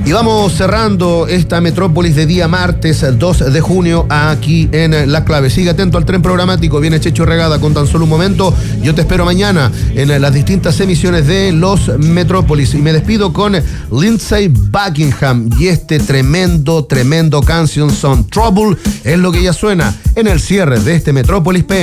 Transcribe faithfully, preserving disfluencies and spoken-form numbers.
Y vamos cerrando esta Metrópolis de día martes dos de junio aquí en La Clave. Sigue atento al tren programático, viene Checho Regada con tan solo un momento. Yo te espero mañana en las distintas emisiones de Los Metrópolis. Y me despido con Lindsey Buckingham y este tremendo, tremendo canción Son Trouble es lo que ya suena en el cierre de este Metrópolis P M.